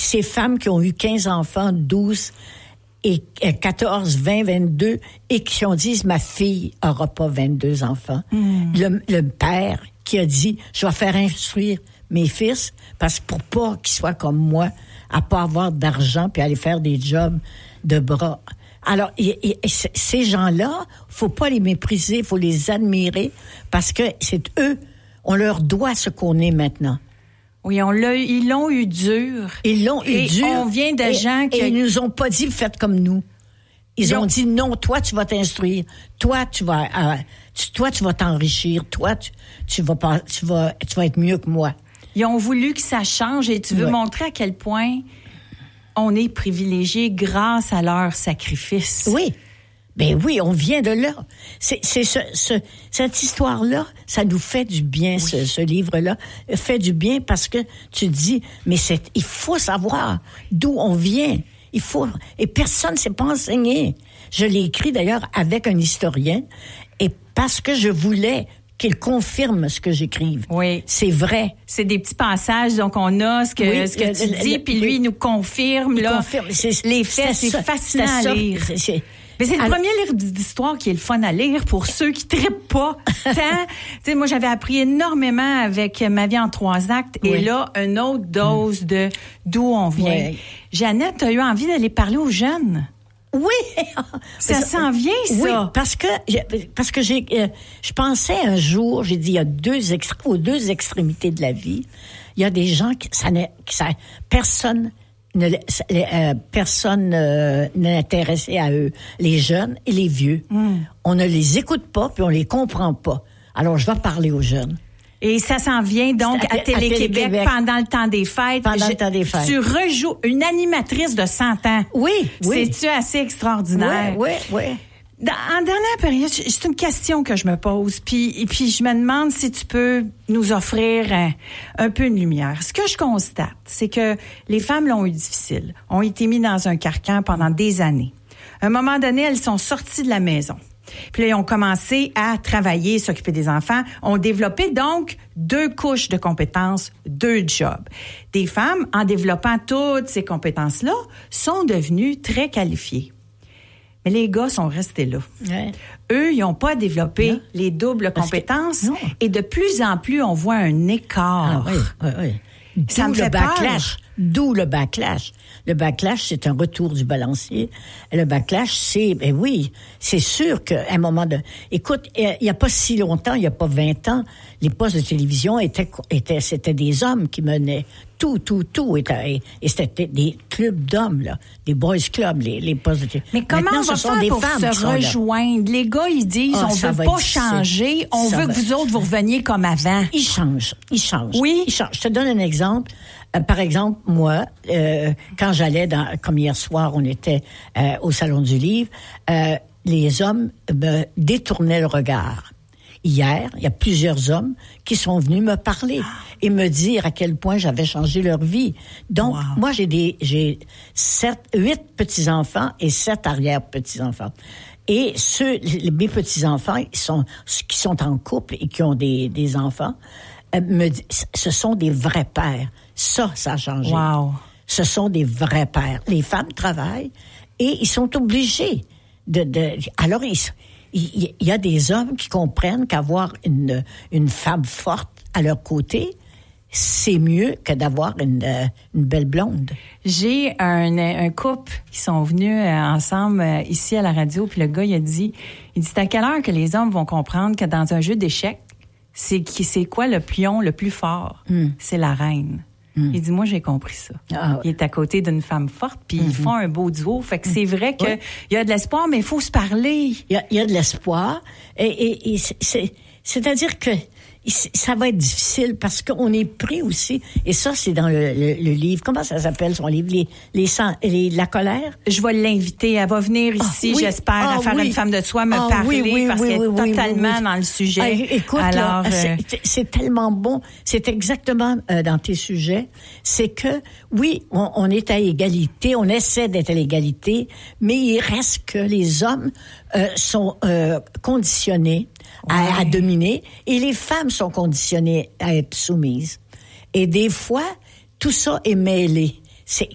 ces femmes qui ont eu 15 enfants, 12 et 14, 20, 22, et qui ont dit, ma fille aura pas 22 enfants. Le père qui a dit, je vais faire instruire mes fils, parce que pour pas qu'ils soient comme moi, à pas avoir d'argent, puis aller faire des jobs de bras. Alors, ces gens-là, faut pas les mépriser, faut les admirer, parce que c'est eux, on leur doit ce qu'on est maintenant. Oui, ils l'ont eu dur. Ils l'ont eu dur. On vient de gens qui... Et ils nous ont pas dit, faites comme nous. Ils ont dit, non, toi, tu vas t'instruire. Toi, tu vas t'enrichir. Toi, tu vas être mieux que moi. Ils ont voulu que ça change et tu veux montrer à quel point on est privilégiés grâce à leur sacrifice. Oui. Ben oui, on vient de là. Cette histoire-là, ça nous fait du bien, ce livre-là. Fait du bien parce que tu dis, mais il faut savoir d'où on vient. Et personne ne s'est pas enseigné. Je l'ai écrit d'ailleurs avec un historien, et parce que je voulais qu'il confirme ce que j'écrive. Oui. C'est vrai. C'est des petits passages, donc on a ce que tu dis, puis lui, il nous confirme. Confirme. Les faits, c'est fascinant à lire. Mais c'est le premier livre d'histoire qui est le fun à lire pour ceux qui trippent pas tant. Tu sais, moi, j'avais appris énormément avec Ma vie en 3 actes, et là, une autre dose de d'où on vient. Oui. Jeannette, tu as eu envie d'aller parler aux jeunes. Oui, ça s'en vient, ça. Oui, parce que je pensais un jour, j'ai dit, il y a aux deux extrémités de la vie, il y a des gens personne n'est intéressé à eux, les jeunes et les vieux. On ne les écoute pas, puis on les comprend pas. Alors, je vais parler aux jeunes. Et ça s'en vient donc à Télé-Québec pendant le temps des fêtes. Pendant le temps des fêtes. Tu rejoues une animatrice de 100 ans. Oui. C'est-tu assez extraordinaire? Oui. En dernière période, c'est une question que je me pose, puis je me demande si tu peux nous offrir un peu de lumière. Ce que je constate, c'est que les femmes l'ont eu difficile, ont été mises dans un carcan pendant des années. À un moment donné, elles sont sorties de la maison. Puis là, ils ont commencé à travailler, s'occuper des enfants, ont développé donc 2 couches de compétences, 2 jobs. Des femmes, en développant toutes ces compétences-là, sont devenues très qualifiées. Mais les gars sont restés là. Ouais. Eux, ils n'ont pas développé les doubles compétences. Et de plus en plus, on voit un écart. Oui. Ça me fait backlash. D'où le backlash. Le backlash, c'est un retour du balancier. Le backlash, c'est sûr qu'à un moment de... Écoute, il n'y a pas si longtemps, il n'y a pas 20 ans, les postes de télévision c'était des hommes qui menaient tout. Et c'était des clubs d'hommes, là, des boys clubs, les postes de télévision. Mais comment on va faire pour se rejoindre? Les gars, ils disent, on veut pas changer, on veut que vous autres, vous reveniez comme avant. Ils changent. Oui? Ils changent. Je te donne un exemple. Par exemple, moi, quand j'allais comme hier soir, on était au Salon du Livre, les hommes me détournaient le regard. Hier, il y a plusieurs hommes qui sont venus me parler et me dire à quel point j'avais changé leur vie. Donc, moi, j'ai 8 petits-enfants et 7 arrière-petits-enfants. Et mes petits-enfants qui sont en couple et qui ont des enfants, ce sont des vrais pères. Ça a changé. Wow. Ce sont des vrais pères. Les femmes travaillent et ils sont obligés alors, il y a des hommes qui comprennent qu'avoir une femme forte à leur côté, c'est mieux que d'avoir une belle blonde. J'ai un couple qui sont venus ensemble ici à la radio, puis le gars, il a dit, c'est à quelle heure que les hommes vont comprendre que dans un jeu d'échecs, c'est quoi le pion le plus fort? C'est la reine. Il dit, moi, j'ai compris ça. Il est à côté d'une femme forte, puis ils font un beau duo. Fait que c'est vrai qu'il y a de l'espoir, mais il faut se parler. Il y a de l'espoir. Et c'est-à-dire que ça va être difficile parce qu'on est pris aussi. Et ça, c'est dans le livre. Comment ça s'appelle, son livre? La colère? Je vais l'inviter. Elle va venir ici, j'espère, à faire une femme de soi, me parler, parce qu'elle est totalement dans le sujet. Écoute, alors, c'est tellement bon. C'est exactement dans tes sujets. C'est que, on est à égalité, on essaie d'être à l'égalité, mais il reste que les hommes sont conditionnés à dominer, et les femmes sont conditionnées à être soumises. Et des fois, tout ça est mêlé.